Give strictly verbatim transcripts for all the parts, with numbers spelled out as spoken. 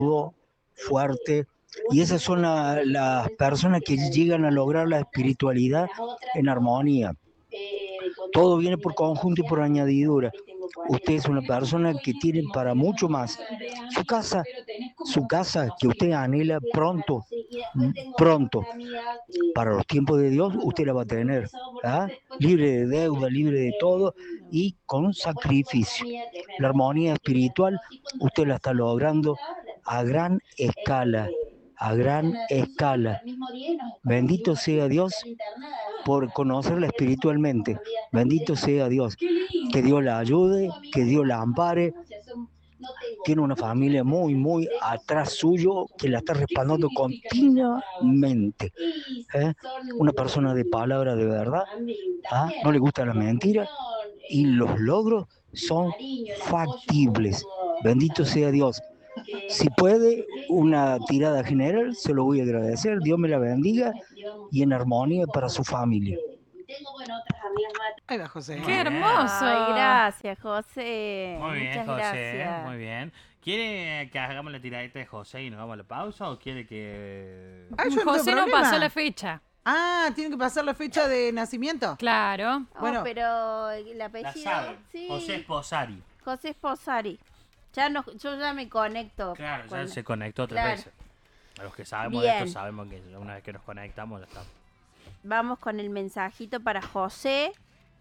fuerte, y esas son la- las personas que llegan a lograr la espiritualidad en armonía. Todo viene por conjunto y por añadidura. Usted es una persona que tiene para mucho más. Su casa, su casa que usted anhela pronto, pronto, para los tiempos de Dios, usted la va a tener, ¿ah? Libre de deuda, libre de todo y con sacrificio. La armonía espiritual, usted la está logrando a gran escala, a gran escala. Bendito sea Dios por conocerla espiritualmente. Bendito sea Dios. Que Dios la ayude, que Dios la ampare. Tiene una familia muy, muy atrás suyo que la está respaldando continuamente. ¿eh? Una persona de palabra de verdad, ¿ah? No le gusta la mentira y los logros son factibles. Bendito sea Dios. Si puede, una tirada general, se lo voy a agradecer. Dios me la bendiga y en armonía para su familia. Ahí va, José. Muy ¡Qué bien. hermoso! Ay, gracias, José. Muy bien, Muchas José. gracias. Muy bien. ¿Quiere que hagamos la tiradita de José y nos vamos a la pausa o quiere que...? Ah, yo no José tengo no problema. pasó la fecha. Ah, tiene que pasar la fecha de nacimiento. Claro. Oh, Bueno. pero el La apellido. sabe. Sí. José Esposari. José Esposari. Ya no, yo ya me conecto. Claro, ya con- se conectó tres Claro. veces. A los que sabemos Bien. de esto sabemos que una vez que nos conectamos ya estamos. Vamos con el mensajito para José.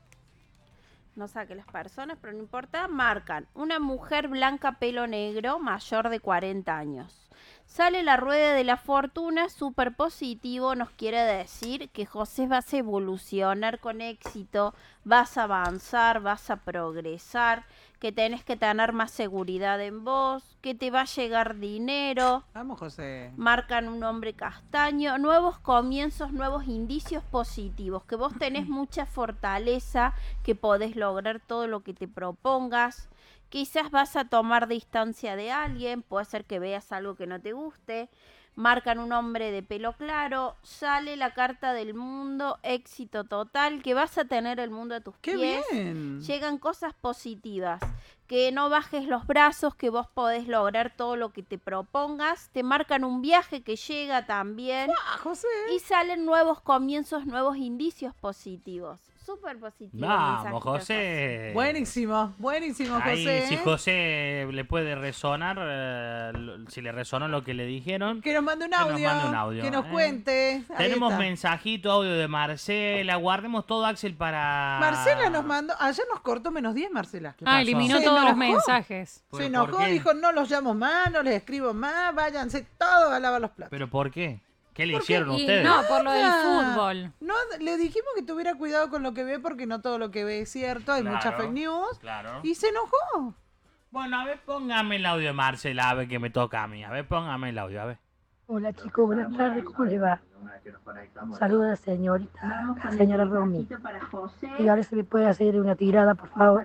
No saque las personas, pero no importa. Marcan. Una mujer blanca, pelo negro, mayor de cuarenta años. Sale la rueda de la fortuna, súper positivo. Nos quiere decir que José vas a evolucionar con éxito, vas a avanzar, vas a progresar, que tenés que tener más seguridad en vos, que te va a llegar dinero. Vamos, José. Marcan un hombre castaño, nuevos comienzos, nuevos indicios positivos, que vos tenés mucha fortaleza, que podés lograr todo lo que te propongas. Quizás vas a tomar distancia de alguien, puede ser que veas algo que no te guste. Marcan un hombre de pelo claro, sale la carta del mundo, éxito total, que vas a tener el mundo a tus ¡Qué pies. bien! Llegan cosas positivas, que no bajes los brazos, que vos podés lograr todo lo que te propongas. Te marcan un viaje que llega también. Ah, José. Y salen nuevos comienzos, nuevos indicios positivos. Súper positivo. el Vamos, mensajito, José. Buenísimo, buenísimo, Ahí, José. si José le puede resonar, eh, lo- si le resonó lo que le dijeron, Que nos mande un Que nos audio. mande un audio, Que nos eh. cuente. Ahí tenemos está. mensajito, audio de Marcela, guardemos todo, Axel, para... Marcela nos mandó. Ayer nos cortó menos diez, Marcela. ¿Qué Ah, pasó? eliminó Se todos los enojó. mensajes. ¿Por- Se por enojó, qué? dijo: no los llamo más, no les escribo más, váyanse todos a lavar los platos. ¿Pero por qué? ¿Qué le ¿Por qué? hicieron Y ustedes? no, por lo del Ah, fútbol. No, le dijimos que tuviera cuidado con lo que ve porque no todo lo que ve es cierto, hay Claro, muchas fake news. Claro. Y se enojó. Bueno, a ver, póngame el audio de Marcela, a ver que me toca a mí. A ver, póngame el audio, a ver. Hola chicos, buenas tardes, ¿cómo les va? Saludos a la señorita, a la señora Romy. Y ahora se me puede hacer una tirada, por favor.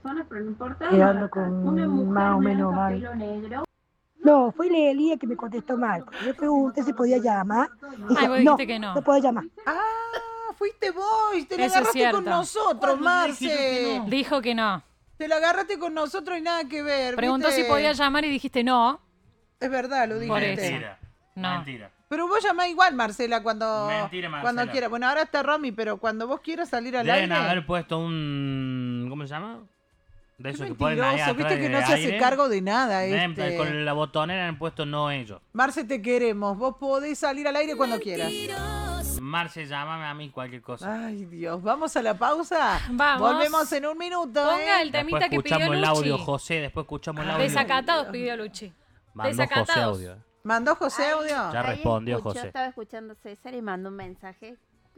Quedando con más o menos mal. No, fue Lelia que me contestó mal. Porque yo pregunté si podía llamar. Dijo, Ay, vos dijiste que no. no puedo llamar. Ah, fuiste vos y te la Eso es agarraste con cierto. nosotros, ¿Cuándo dijiste que Marce. no? Dijo que no. Te la agarraste con nosotros y nada que ver. Preguntó ¿viste? si podía llamar y dijiste no. Es verdad, lo Por dijiste. eso. Mentira. No. Mentira. Pero vos llamás igual, Marcela, cuando, Mentira, Marcela. cuando quieras. Bueno, ahora está Romy, pero cuando vos quieras salir al Deben aire... haber puesto un... ¿Cómo se llama? De Qué eso que ponen ahí mentiroso, atrás viste que de no se hace aire. cargo de nada Deben- este. Con la botonera han puesto no ellos. Marce, te queremos. Vos podés salir al aire cuando quieras. Marce, llámame a mí cualquier cosa. Ay, Dios. ¿Vamos a la pausa? Vamos. Volvemos en un minuto, Ponga ¿eh? el temita Después que pidió escuchamos el audio, Luchi. José. Después escuchamos el audio. Desacatados pidió Luchi. Mandó José Desacatados. audio. ¿Mandó José audio? Ya respondió escuchó, José. Estaba escuchando a César y mandó un mensaje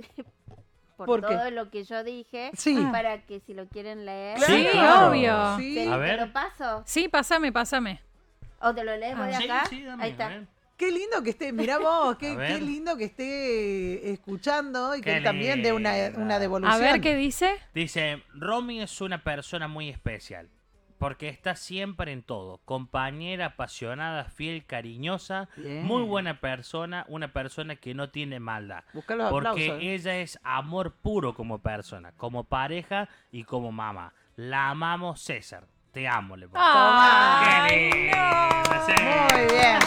por, ¿Por qué? todo lo que yo dije. Sí. Para que si lo quieren leer. Claro, Sí, claro. obvio. Sí. ¿Te, A te ver. lo paso? Sí, pasame, pasame. ¿O te lo lees vos de Ah. Sí, acá? sí, dame, Ahí está. a ver. Qué lindo que esté, mirá vos, qué, A ver. qué lindo que esté escuchando y que Qué él también dé una, linda. una devolución. A ver qué dice. Dice, Romy es una persona muy especial. Porque está siempre en todo. Compañera, apasionada, fiel, cariñosa. Bien. Muy buena persona. Una persona que no tiene maldad. Busca los Porque aplausos. ella es amor puro como persona. Como pareja y como mamá. La amamos, César. Te amo, le pongo. ¡Ay, ¡Qué lindo! no! Sí. Muy bien.